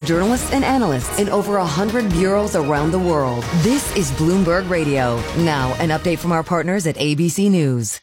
journalists and analysts in over 100 bureaus around the world. This is Bloomberg Radio. Now, an update from our partners at ABC News.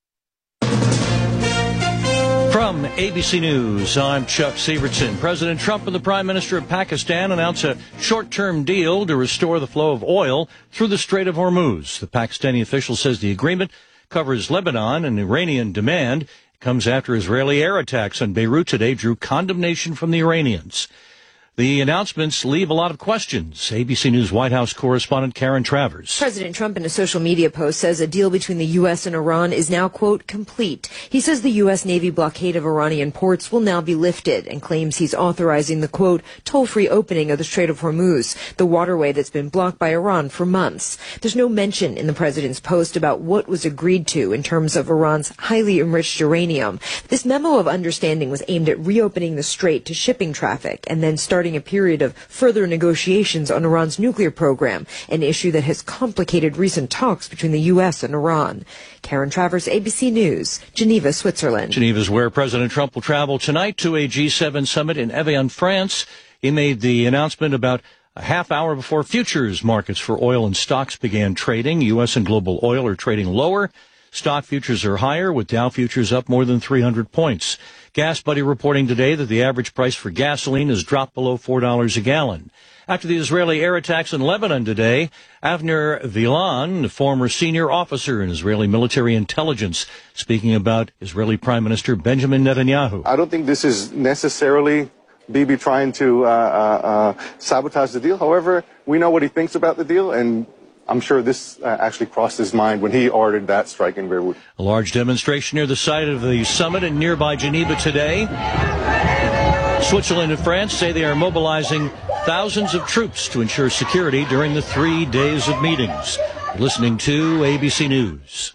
From ABC News, I'm Chuck Sievertson. President Trump and the Prime Minister of Pakistan announced a short-term deal to restore the flow of oil through the Strait of Hormuz. The Pakistani official says the agreement covers Lebanon and Iranian demand. It comes after Israeli air attacks on Beirut today drew condemnation from the Iranians. The announcements leave a lot of questions. ABC News White House correspondent Karen Travers. President Trump in a social media post says a deal between the U.S. and Iran is now, quote, complete. He says the U.S. Navy blockade of Iranian ports will now be lifted and claims he's authorizing the, quote, toll-free opening of the Strait of Hormuz, the waterway that's been blocked by Iran for months. There's no mention in the president's post about what was agreed to in terms of Iran's highly enriched uranium. This memo of understanding was aimed at reopening the strait to shipping traffic and then starting a period of further negotiations on Iran's nuclear program, an issue that has complicated recent talks between the U.S. and Iran. Karen Travers, ABC News, Geneva, Switzerland. Geneva is where President Trump will travel tonight to a G7 summit in Evian, France. He made the announcement about a half hour before futures markets for oil and stocks began trading. U.S. and global oil are trading lower. Stock futures are higher, with Dow futures up more than 300 points. Gas Buddy reporting today that the average price for gasoline has dropped below $4 a gallon. After the Israeli air attacks in Lebanon today, Avner Vilan, the former senior officer in Israeli military intelligence, speaking about Israeli Prime Minister Benjamin Netanyahu. I don't think this is necessarily Bibi trying to sabotage the deal. However, we know what he thinks about the deal, and I'm sure this actually crossed his mind when he ordered that strike in Beirut. A large demonstration near the site of the summit in nearby Geneva today. Switzerland and France say they are mobilizing thousands of troops to ensure security during the 3 days of meetings. You're listening to ABC News.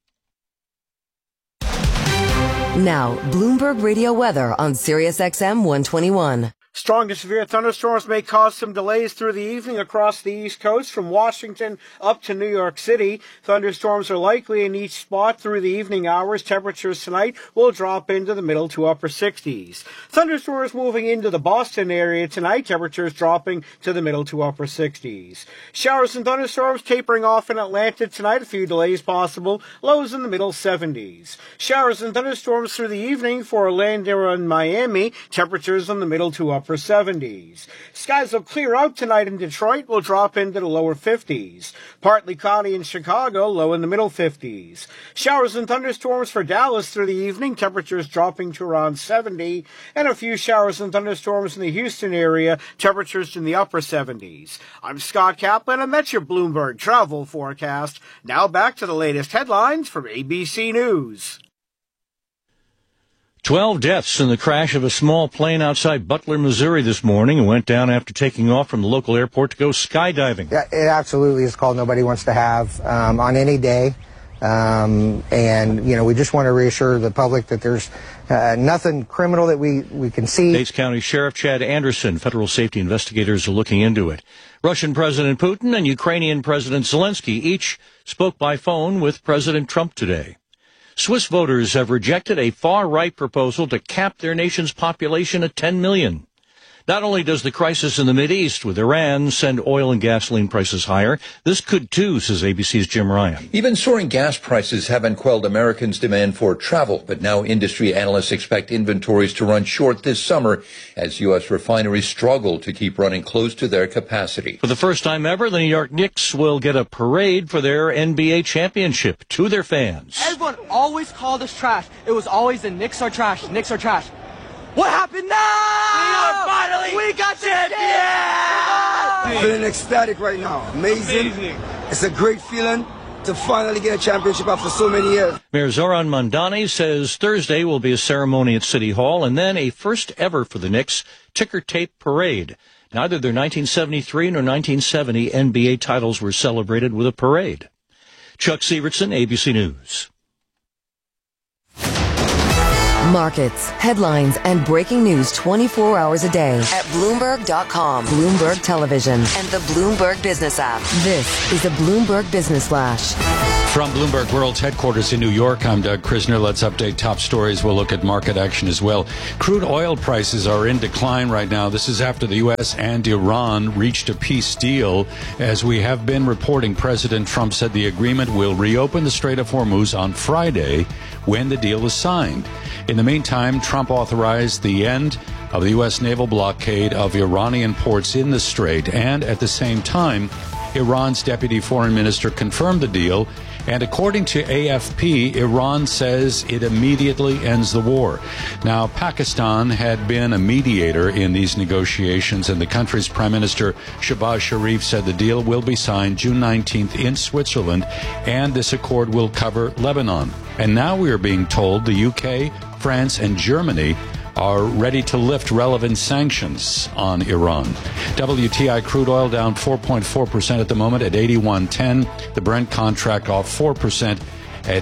Now, Bloomberg Radio weather on Sirius XM 121. Strong to severe thunderstorms may cause some delays through the evening across the East Coast from Washington up to New York City. Thunderstorms are likely in each spot through the evening hours. Temperatures tonight will drop into the middle to upper 60s. Thunderstorms moving into the Boston area tonight. Temperatures dropping to the middle to upper 60s. Showers and thunderstorms tapering off in Atlanta tonight. A few delays possible. Lows in the middle 70s. Showers and thunderstorms through the evening for Orlando and Miami. Temperatures in the middle to upper 70s. Skies will clear out tonight in Detroit, will drop into the lower 50s. Partly cloudy in Chicago, low in the middle 50s. Showers and thunderstorms for Dallas through the evening, temperatures dropping to around 70, and a few showers and thunderstorms in the Houston area, temperatures in the upper 70s. I'm Scott Kaplan, and that's your Bloomberg travel forecast. Now back to the latest headlines from ABC News. 12 deaths in the crash of a small plane outside Butler, Missouri this morning. It went down after taking off from the local airport to go skydiving. Yeah, it absolutely is a call nobody wants to have on any day. And, we just want to reassure the public that there's nothing criminal that we can see. Gates County Sheriff Chad Anderson, federal safety investigators are looking into it. Russian President Putin and Ukrainian President Zelensky each spoke by phone with President Trump today. Swiss voters have rejected a far-right proposal to cap their nation's population at 10 million. Not only does the crisis in the Mideast with Iran send oil and gasoline prices higher, this could too, says ABC's Jim Ryan. Even soaring gas prices haven't quelled Americans' demand for travel, but now industry analysts expect inventories to run short this summer as U.S. refineries struggle to keep running close to their capacity. For the first time ever, the New York Knicks will get a parade for their NBA championship to their fans. Everyone always called us trash. It was always the Knicks are trash, Knicks are trash. What happened now? We got champions! Feeling ecstatic right now. Amazing. It's a great feeling to finally get a championship after so many years. Mayor Zoran Mondani says Thursday will be a ceremony at City Hall and then a first ever for the Knicks ticker tape parade. Neither their 1973 nor 1970 NBA titles were celebrated with a parade. Chuck Sievertson, ABC News. Markets, headlines, and breaking news 24 hours a day at Bloomberg.com, Bloomberg Television, and the Bloomberg Business app. This is a Bloomberg Business Flash. From Bloomberg World's headquarters in New York, I'm Doug Krisner. Let's update top stories. We'll look at market action as well. Crude oil prices are in decline right now. This is after the U.S. and Iran reached a peace deal. As we have been reporting, President Trump said the agreement will reopen the Strait of Hormuz on Friday when the deal is signed. In the meantime, Trump authorized the end of the U.S. naval blockade of Iranian ports in the Strait, and at the same time, Iran's deputy foreign minister confirmed the deal. And according to AFP, Iran says it immediately ends the war. Now, Pakistan had been a mediator in these negotiations, and the country's Prime Minister Shehbaz Sharif said the deal will be signed June 19th in Switzerland, and this accord will cover Lebanon. And now we are being told the UK, France, and Germany are ready to lift relevant sanctions on Iran. WTI crude oil down 4.4% at the moment at 81.10. The Brent contract off 4% at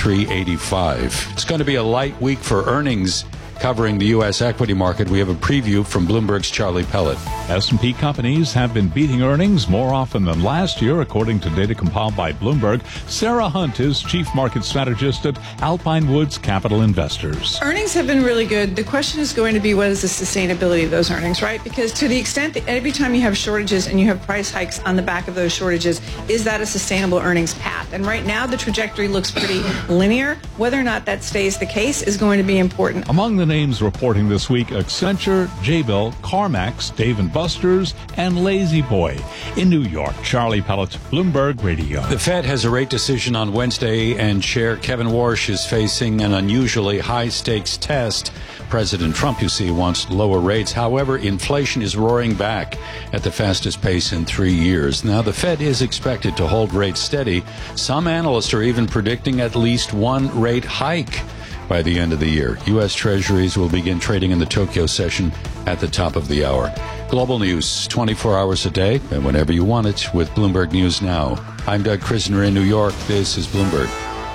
83.85. It's going to be a light week for earnings covering the U.S. equity market. We have a preview from Bloomberg's Charlie Pellet. S&P companies have been beating earnings more often than last year, according to data compiled by Bloomberg. Sarah Hunt is chief market strategist at Alpine Woods Capital Investors. Earnings have been really good. The question is going to be, what is the sustainability of those earnings, right? Because to the extent that every time you have shortages and you have price hikes on the back of those shortages, is that a sustainable earnings path? And right now, the trajectory looks pretty linear. Whether or not that stays the case is going to be important. Among the names reporting this week: Accenture, Jabil, CarMax, Dave & Buster's, and Lazy Boy. In New York, Charlie Pellet, Bloomberg Radio. The Fed has a rate decision on Wednesday, and Chair Kevin Warsh is facing an unusually high-stakes test. President Trump, you see, wants lower rates. However, inflation is roaring back at the fastest pace in 3 years. Now, the Fed is expected to hold rates steady. Some analysts are even predicting at least one rate hike by the end of the year. U.S. Treasuries will begin trading in the Tokyo session at the top of the hour. Global news 24 hours a day and whenever you want it with Bloomberg News Now. I'm Doug Krisner in New York. This is Bloomberg.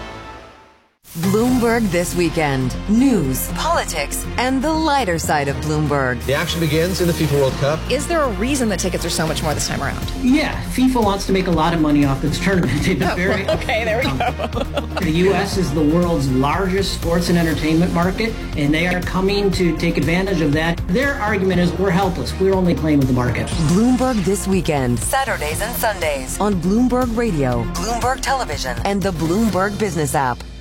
Bloomberg This Weekend. News, politics, and the lighter side of Bloomberg. The action begins in the FIFA World Cup. Is there a reason that tickets are so much more this time around? Yeah, FIFA wants to make a lot of money off this tournament. They've been very okay, there we go. The U.S. is the world's largest sports and entertainment market, and they are coming to take advantage of that. Their argument is we're helpless. We're only playing with the market. Bloomberg This Weekend. Saturdays and Sundays on Bloomberg Radio, Bloomberg Television, and the Bloomberg Business app.